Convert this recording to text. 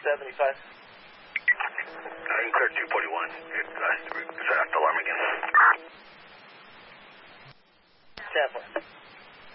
75. I can clear 241. Set off the alarm again. 10.